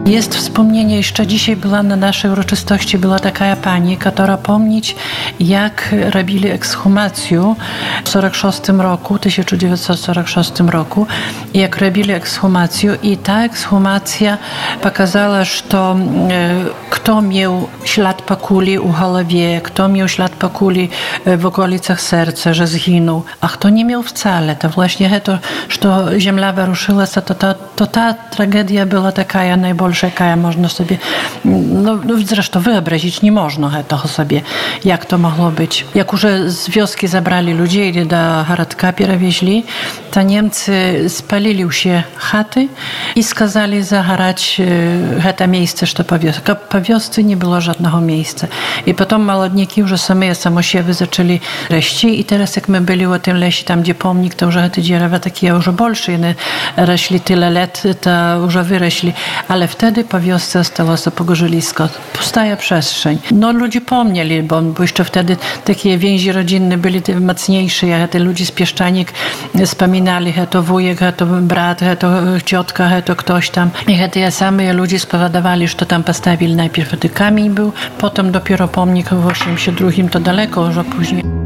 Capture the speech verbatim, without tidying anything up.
Jest wspomnienie, jeszcze dzisiaj była na naszej uroczystości, była taka pani, która pomnieć, jak robili ekshumację w sorok szóstym roku, tysiąc dziewięćset sorok szóstym roku, jak robili ekshumację i ta ekshumacja pokazała, że to, kto miał ślad po kuli u głowie, kto miał ślad po kuli w okolicach serca, że zginął, a kto nie miał wcale. To właśnie to, że ziemia wyruszyła, to, to, to ta tragedia była taka najbardziej, jaka można sobie, no zresztą wyobrazić nie można tego sobie, jak to mogło być. Jak już z wioski zabrali ludzi i do Haradka przewieźli, to Niemcy spalili się chaty i skazali zaharać to miejsce, że po wiosce. Po wiosce nie było żadnego miejsca. I potem malodniki już same samosiewy zaczęli reści i teraz jak my byli w tym lesie, tam gdzie pomnik, to już te drzewa takie już bolsze, one rośli tyle lat, to już wyrośli. Ale wtedy po wiosce stało się pogorzylisko. Pustaja przestrzeń. No ludzie pomnieli, bo, bo jeszcze wtedy takie więzi rodzinne byli mocniejsze, jak te ludzie z Pieszczanik wspominali, że to wujek, że to brat, że to ciotka, że to ktoś tam. I że te same ludzie spowodowali, że to tam postawili najpierw ten kamień był, potem dopiero pomnik w osiemdziesiątym drugim to daleko, że później.